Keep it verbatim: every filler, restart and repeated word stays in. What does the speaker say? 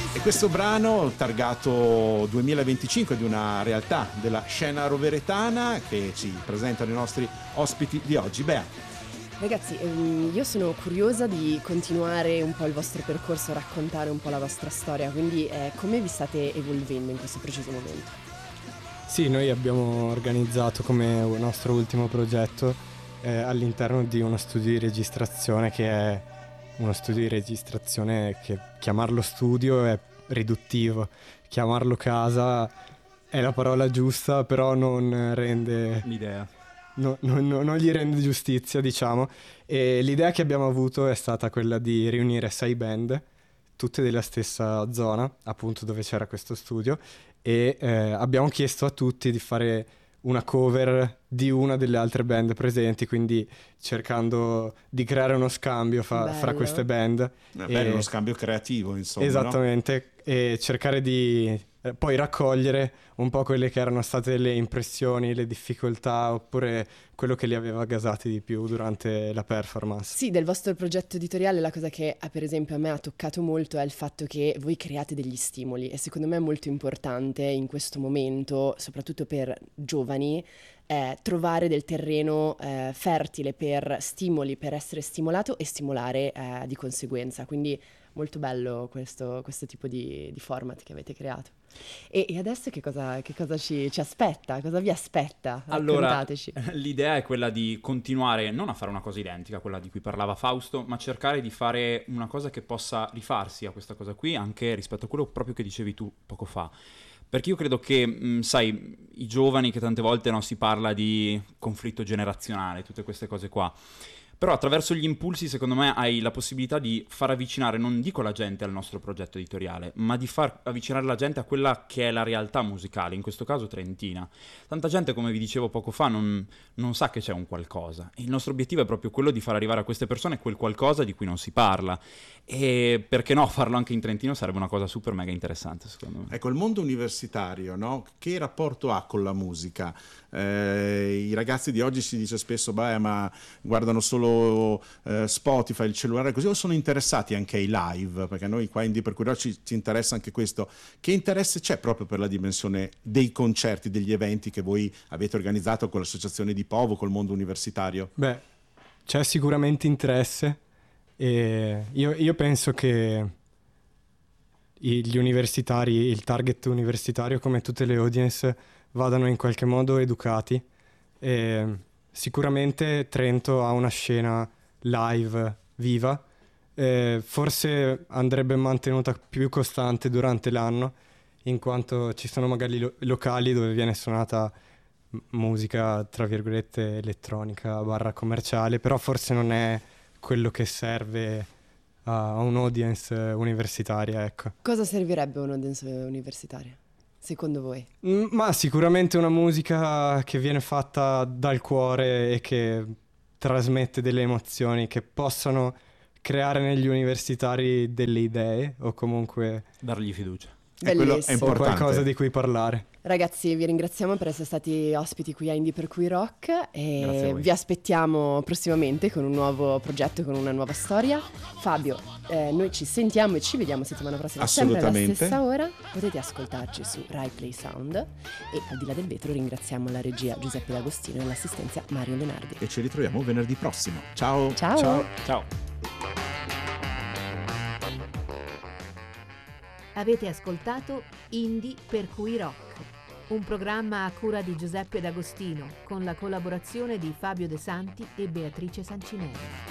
E questo brano targato duemilaventicinque di una realtà della scena roveretana che ci presentano i nostri ospiti di oggi. Bea. Ragazzi, ehm, io sono curiosa di continuare un po' il vostro percorso, raccontare un po' la vostra storia, quindi eh, come vi state evolvendo in questo preciso momento? Sì, noi abbiamo organizzato come nostro ultimo progetto eh, all'interno di uno studio di registrazione che è uno studio di registrazione che chiamarlo studio è riduttivo, chiamarlo casa è la parola giusta, però non rende l'idea. No, no, no, non gli rende giustizia, diciamo. E l'idea che abbiamo avuto è stata quella di riunire sei band, tutte della stessa zona, appunto dove c'era questo studio, e eh, abbiamo chiesto a tutti di fare una cover di una delle altre band presenti, quindi cercando di creare uno scambio fa, fra queste band. È bello, uno scambio creativo, insomma. Esattamente, no? E cercare di eh, poi raccogliere un po' quelle che erano state le impressioni, le difficoltà, oppure quello che li aveva gasati di più durante la performance. Sì, del vostro progetto editoriale la cosa che per esempio a me ha toccato molto è il fatto che voi create degli stimoli e secondo me è molto importante in questo momento, soprattutto per giovani, eh, trovare del terreno eh, fertile per stimoli, per essere stimolato e stimolare eh, di conseguenza, quindi molto bello questo, questo tipo di, di format che avete creato. E, e adesso che cosa, che cosa ci, ci aspetta? Cosa vi aspetta? Raccontateci. Allora, l'idea è quella di continuare non a fare una cosa identica a quella di cui parlava Fausto, ma cercare di fare una cosa che possa rifarsi a questa cosa qui, anche rispetto a quello proprio che dicevi tu poco fa. Perché io credo che, mh, sai, i giovani, che tante volte no, si parla di conflitto generazionale, tutte queste cose qua, però attraverso gli impulsi secondo me hai la possibilità di far avvicinare, non dico la gente al nostro progetto editoriale, ma di far avvicinare la gente a quella che è la realtà musicale, in questo caso trentina. Tanta gente, come vi dicevo poco fa, non, non sa che c'è un qualcosa. E il nostro obiettivo è proprio quello di far arrivare a queste persone quel qualcosa di cui non si parla. E perché no, farlo anche in Trentino sarebbe una cosa super mega interessante, secondo me. Ecco, il mondo universitario, no? Che rapporto ha con la musica? Eh, i ragazzi di oggi si dice spesso, beh, ma guardano solo eh, Spotify, il cellulare, così, o sono interessati anche ai live? Perché a noi qua in Indie per cui ci, ci interessa anche questo. Che interesse c'è proprio per la dimensione dei concerti, degli eventi che voi avete organizzato con l'associazione di Povo, col mondo universitario? Beh, c'è sicuramente interesse e io, io penso che gli universitari, il target universitario, come tutte le audience, vadano in qualche modo educati. E sicuramente Trento ha una scena live viva, e forse andrebbe mantenuta più costante durante l'anno, in quanto ci sono magari lo- locali dove viene suonata m- musica tra virgolette elettronica barra commerciale, però forse non è quello che serve a, a un'audience universitaria, ecco. Cosa servirebbe a un'audience universitaria, secondo voi? Mm, Ma sicuramente una musica che viene fatta dal cuore e che trasmette delle emozioni che possano creare negli universitari delle idee o comunque Dargli fiducia. E quello è Bellissimo. o importante. qualcosa di cui parlare. Ragazzi, vi ringraziamo per essere stati ospiti qui a Indie per cui Rock Grazie a e voi. vi aspettiamo prossimamente con un nuovo progetto, con una nuova storia. Fabio, eh, noi ci sentiamo e ci vediamo settimana prossima sempre alla Assolutamente. stessa ora. Potete ascoltarci su Rai Play Sound e al di là del vetro ringraziamo la regia Giuseppe D'Agostino e l'assistenza Mario Leonardi. E ci ritroviamo venerdì prossimo. Ciao. Ciao! Ciao. Ciao. Avete ascoltato Indie per cui Rock, un programma a cura di Giuseppe D'Agostino con la collaborazione di Fabio De Santi e Beatrice Sancinelli.